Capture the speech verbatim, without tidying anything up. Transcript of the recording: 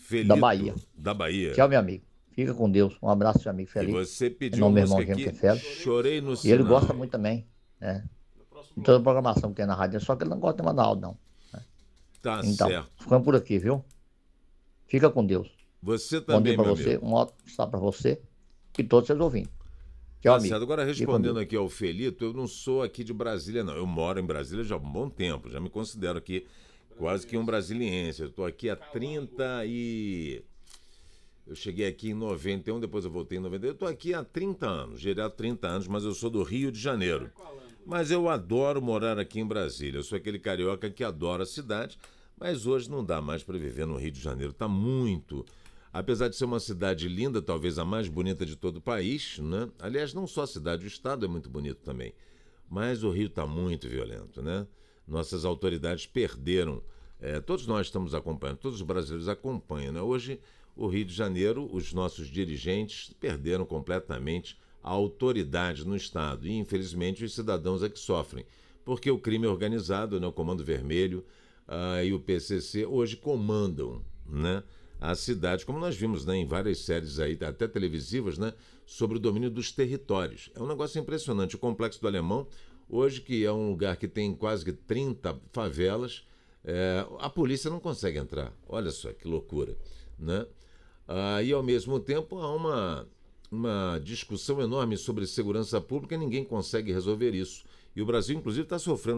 Felito, da Bahia. Da Bahia. Tchau, meu amigo. Fica com Deus. Um abraço, seu amigo Felipe. E você pediu Não, uma meu música irmão aqui, que é Félix. Chorei no E Sinal. ele gosta muito também, né? De toda a programação que tem na rádio, só que ele não gosta de mandar áudio, não. Né? Tá Então, certo. ficamos por aqui, viu? Fica com Deus. Você Bom dia também, pra meu você, amigo. um ótimo sábado pra você e todos seus ouvintes. Tchau, Tá amigo. certo. Agora, Fica com respondendo Deus. aqui ao Felito, eu não sou aqui de Brasília, não. Eu moro em Brasília já há um bom tempo. Já me considero aqui quase que um brasiliense. Eu tô aqui há trinta e... Eu cheguei aqui em noventa e um, depois eu voltei em noventa e um. Eu tô aqui há trinta anos, direto trinta anos, mas eu sou do Rio de Janeiro. Mas eu adoro morar aqui em Brasília. Eu sou aquele carioca que adora a cidade, mas hoje não dá mais para viver no Rio de Janeiro. Tá muito... Apesar de ser uma cidade linda, talvez a mais bonita de todo o país, né? Aliás, não só a cidade, o estado é muito bonito também. Mas o Rio está muito violento, né? Nossas autoridades perderam. É, todos nós estamos acompanhando, todos os brasileiros acompanham, né? Hoje, o Rio de Janeiro, os nossos dirigentes perderam completamente a autoridade no estado. E, infelizmente, os cidadãos é que sofrem. Porque o crime organizado, né? O Comando Vermelho ah, e o P C C hoje comandam, né? A cidade, como nós vimos, né, em várias séries aí, até televisivas, né, sobre o domínio dos territórios. É um negócio impressionante. O Complexo do Alemão, hoje, que é um lugar que tem quase que trinta favelas, é, a polícia não consegue entrar. Olha só que loucura, né? Ah, e, ao mesmo tempo, há uma, uma discussão enorme sobre segurança pública e ninguém consegue resolver isso. E o Brasil, inclusive, está sofrendo